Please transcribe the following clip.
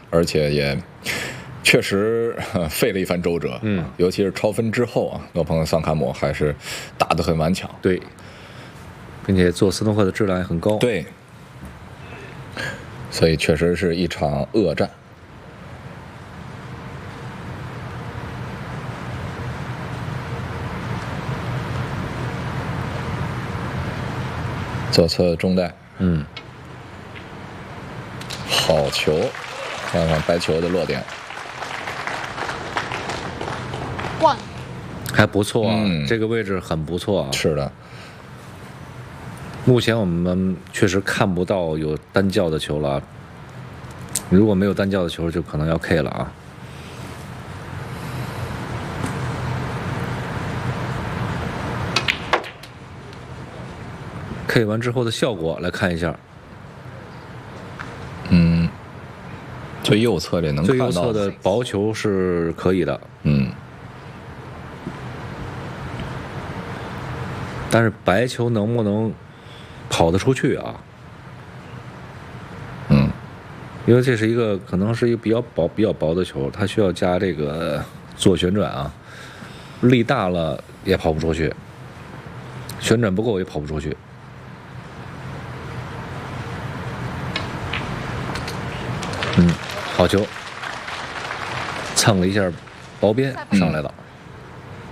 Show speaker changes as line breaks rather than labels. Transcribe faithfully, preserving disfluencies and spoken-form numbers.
而且也确实费了一番周折。
嗯，
尤其是超分之后啊，诺朋桑卡姆还是打得很顽强。
对，并且做斯诺克的质量也很高。
对，所以确实是一场恶战。左侧中带，
嗯，
好球，看看白球的落点，
哇，
还不错啊，
嗯
这个位置很不错啊。
是的，
目前我们确实看不到有单教的球了，如果没有单教的球，就可能要 K 了啊。K 完之后的效果来看一下，
嗯，最右侧这能
最
看到
右侧的薄球是可以的，
嗯，
但是白球能不能跑得出去啊？
嗯，
因为这是一个可能是一个比较薄、比较薄的球，它需要加这个左旋转啊，力大了也跑不出去，旋转不够也跑不出去。嗯，好球，蹭了一下薄边上来了。
嗯